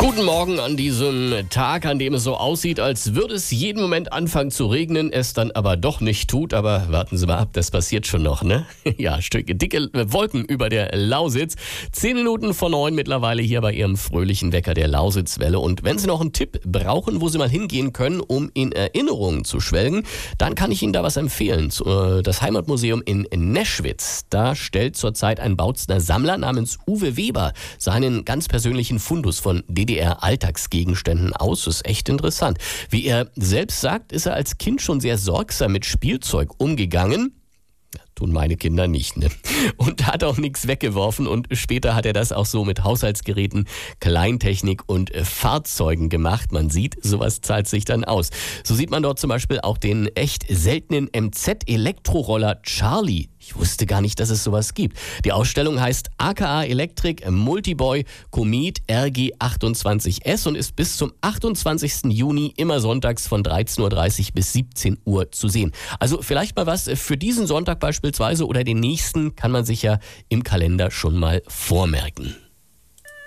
Guten Morgen an diesem Tag, an dem es so aussieht, als würde es jeden Moment anfangen zu regnen, es dann aber doch nicht tut. Aber warten Sie mal ab, das passiert schon noch, ne? Ja, dicke Wolken über der Lausitz. 10 Minuten vor 9 mittlerweile hier bei Ihrem fröhlichen Wecker der Lausitzwelle. Und wenn Sie noch einen Tipp brauchen, wo Sie mal hingehen können, um in Erinnerungen zu schwelgen, dann kann ich Ihnen da was empfehlen. Das Heimatmuseum in Neschwitz. Da stellt zurzeit ein Bautzner Sammler namens Uwe Weber seinen ganz persönlichen Fundus von DDR-Alltagsgegenständen aus. Das ist echt interessant. Wie er selbst sagt, ist er als Kind schon sehr sorgsam mit Spielzeug umgegangen. Tun meine Kinder nicht, ne? Und hat auch nichts weggeworfen und später hat er das auch so mit Haushaltsgeräten, Kleintechnik und Fahrzeugen gemacht. Man sieht, sowas zahlt sich dann aus. So sieht man dort zum Beispiel auch den echt seltenen MZ-Elektroroller Charlie. Ich wusste gar nicht, dass es sowas gibt. Die Ausstellung heißt aka Electric Multiboy Comet RG28S und ist bis zum 28. Juni immer sonntags von 13.30 Uhr bis 17 Uhr zu sehen. Also vielleicht mal was für diesen Sonntag beispielsweise oder den nächsten kann man sich ja im Kalender schon mal vormerken.